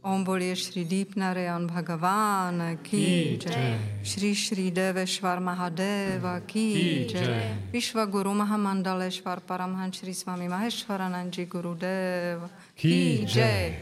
Om Boliye Shri Deepnarayan Bhagavan Ki Jai. Shri Shri Deveshwar Mahadeva Ki Jai. Vishwa Guru Mahamandaleshwar Paramhansa Shri Swami Maheshwaranand Ji Gurudeva Ki Jai.